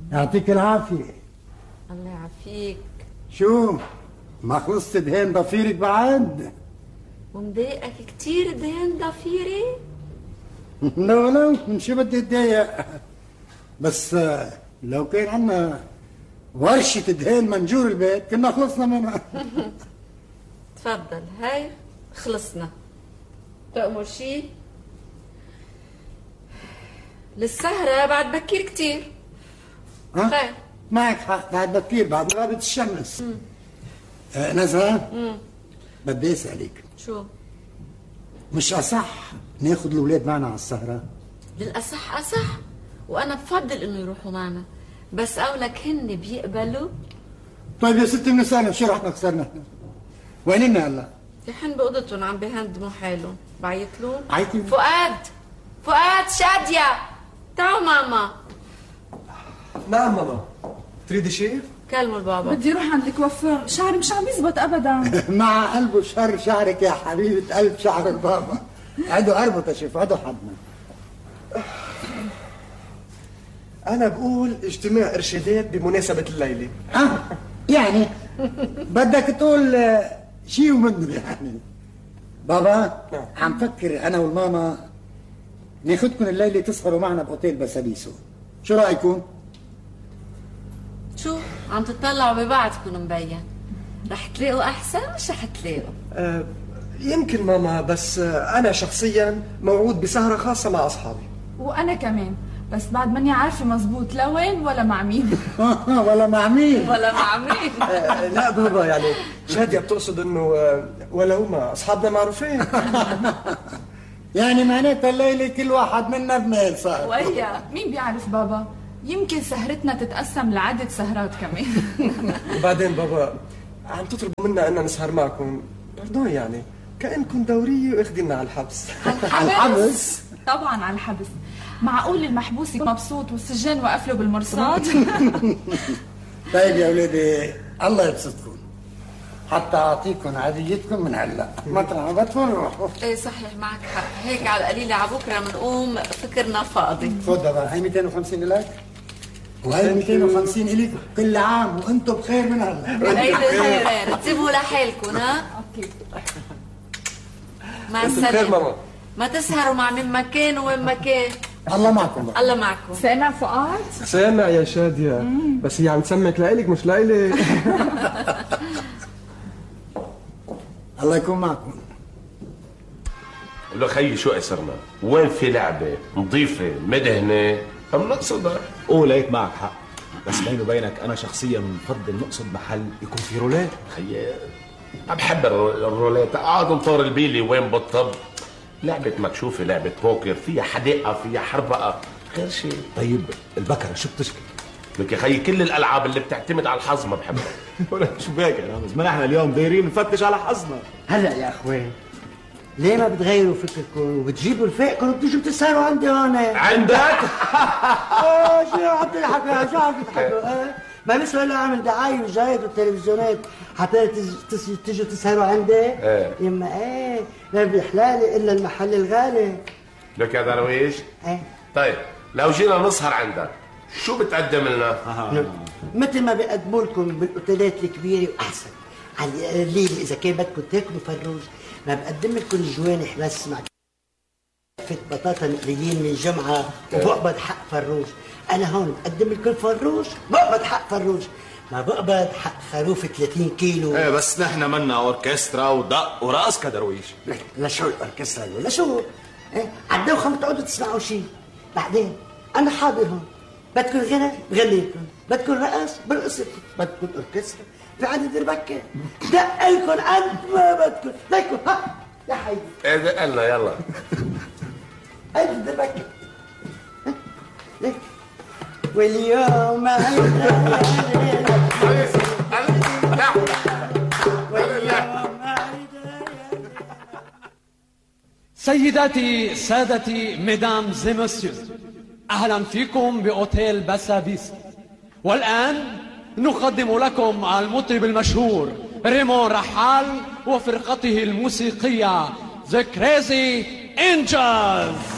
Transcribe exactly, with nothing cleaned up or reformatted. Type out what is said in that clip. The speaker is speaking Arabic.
يعطيك العافية. الله يعافيك. شو ما خلصت دهين ضفيرك بعد؟ ومضايقك كتير دهين ضفيري؟ لا لا من شو بدي اتضايق، بس لو كان عنا ورشة دهين منجور البيت كنا خلصنا منها. تفضل هاي خلصنا. تأمر شي؟ للسهرة بعد بكير كتير. خير معك حق، بعد بكير بعد غابة الشمس. آه نزهة، بدي اسألك شو؟ مش أصح ناخد الأولاد معنا على السهرة؟ للأصح أصح، وأنا بفضل إنه يروحوا معنا، بس قولك هن بيقبلوا؟ طيب يا ستي بنسألهم شو رح نخسرنا احنا؟ ويننا هلا؟ يحن بأوضتهم عم بيهندموا حالهم، بعيطلون؟ عيطي فؤاد فؤاد شادية تعوا ماما. نعم ماما، تريدي شيء؟ كلموا البابا. بدي اروح عند الكوافير، شعري مش عم يزبط ابدا. مع قلبه شر شعرك يا حبيبة قلب شعر البابا. عدوا اربطة شوف عدوا حدنا. أنا بقول اجتماع إرشادات بمناسبة الليلة. اه يعني بدك تقول شيء ومنه يعني. بابا عم فكر أنا والماما ناخدكم الليلة تسهروا معنا بأوتيل بسابيسو، شو رأيكم؟ شو عم تطلعوا ببعضكم مبين، رح تلاقوا أحسن مش رح تلاقوا؟ أه يمكن ماما، بس أنا شخصيا موعود بسهرة خاصة مع أصحابي. وأنا كمان، بس بعد ماني عارفة مزبوط لوين ولا مع مين. ولا مع مين ولا مع مين. أه لا بابا، يعني شادية بتقصد إنه ولا هما أصحابنا معروفين. يعني معناتها الليلة كل واحد منا بميل صار. ويا مين بيعرف بابا، يمكن سهرتنا تتقسم لعدة سهرات كمان. وبعدين بابا عم تطلبوا منا إننا نسهر معكم، باردون يعني كأنكم دورية واخديننا على الحبس. على الحبس؟ طبعا على الحبس. معقول المحبوس يكون مبسوط والسجان واقف له بالمرصاد؟ طيب يا ولادي الله يبسطكم، حتى اعطيكم عاديتكم من هلا، مطرح ما بدكم روحوا. ايه صحيح معك حق، هيك على القليلة على بكره بنقوم فكرنا فاضي. تفضل بقى، هي مئتين وخمسين لك وهي مئتين وخمسين الك، كل عام وانتم بخير من هلا. عيد الخير، انتبهوا لحالكم. ها اوكي مع السلامة. خير ماما. ما تسهروا مع من مكان وين مكان. الله معكم بقى. الله معكم. سامع فؤاد؟ سامع يا شادية، بس هي عم تسمك لإلك مش لإلي. الله يكون معكم. قول له خيي شو قصرنا؟ وين في لعبة نظيفة مدهنة أم نقصدها؟ قول هيك معك حق، بس بيني وبينك أنا شخصيا بفضل نقصد محل يكون فيه رولات. خيي ما بحب الرولات، اقعد انطر البيلي وين بالطب. لعبة مكشوفة، لعبة بوكر، فيها حديقة فيها حربقة، غير شيء. طيب البكرة شو بتشكي؟ لك يا خيي كل الألعاب اللي بتعتمد على الحظ ما بحبها. ولا شو باكر بس ما نحن اليوم دايرين نفتش على حظنا. هلا يا اخوان ليه ما بتغيروا فكركم وبتجيبوا رفيقكم وبتيجوا تسهروا عندي هون؟ عندك؟ اه شو عم تضحكوا؟ شو عم تضحكوا؟ ما بس ولا اعمل دعايه وجايد والتلفزيونات حتى تيجوا تسهروا عندي؟ ايه يما ايه ما بحلالي الا المحل الغالي. لك يا درويش؟ ايه طيب لو جينا نسهر عندك شو بتقدم لنا؟ آه. مثل ما بيقدموا لكم بالاوتيلات الكبيره واحسن. على الليل اذا كان بدكم تاكلوا فروج ما بقدم لكم جوانح بس مع كفة بطاطا مقليين من جمعه وبقبض حق فروج. انا هون بقدم لكم فروج بقبض حق فروج، ما بقبض حق خروف ثلاثين كيلو. ايه بس نحن منا اوركسترا ودق ورقص كدرويش. لشو الاوركسترا لشو؟ ايه عالدوخه ما تقعدوا تسمعوا شيء. بعدين انا حاضر هون، بدكم غنى بغني لكم، بدكم رقص برقص لكم، بدكم اوركسترا في عدد البكه دق لكم قد ما بدكم. ليكم ها يا حبيبي ايه دق لنا يلا. عدد البكه ليك واليوم سيداتي سادتي ميدام زي مسيو، أهلا فيكم بأوتيل بسابيس. والآن نقدم لكم المطرب المشهور ريمون رحال وفرقته الموسيقية The Crazy Angels.